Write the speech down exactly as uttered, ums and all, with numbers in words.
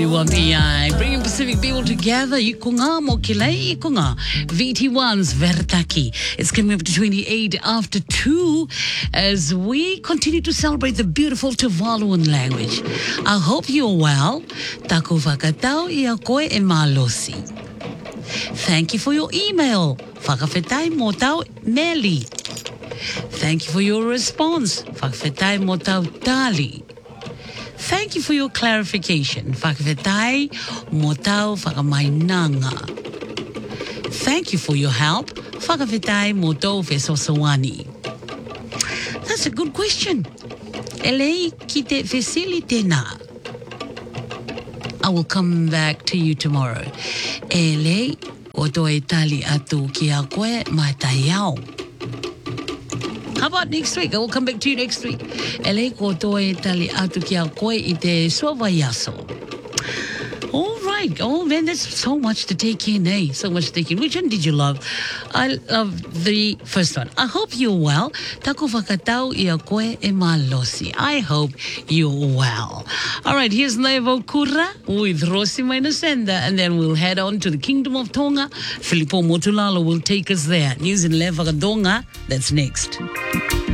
V I, bringing Pacific people together. Ikunga Mokile Ikunga. V T one's Vertaki. It's coming up to twenty-eight after two as we continue to celebrate the beautiful Tuvaluan language. I hope you're well. Taku Fakatau ia koe e malosi. Thank you for your email. Whakawhetai mō tau Nelly. Thank you for your response. Whakawhetai mō tau Tali. Thank you for your clarification. Whakawhetai mō tau whakamainanga. Thank you for your help. Whakawhetai mō tau whesosawani. That's a good question. Elei ki te whesili tēnā. I will come back to you tomorrow. Elei o toi tali atu ki a koe mai tai au. How about next week? I will come back to you next week. Elei ko toi tali atu ki a koe I te suavayaso. All right. Oh, man, there's so much to take in, eh? So much to take in. Which one did you love? I love the first one. I hope you're well. Taku whakatau ia koe e malosi. I hope you're well. All right, here's Nevo Kura with Rosi Mainosenda, and then we'll head on to the Kingdom of Tonga. Filippo Motulalo will take us there. News in Levakadonga. That's next.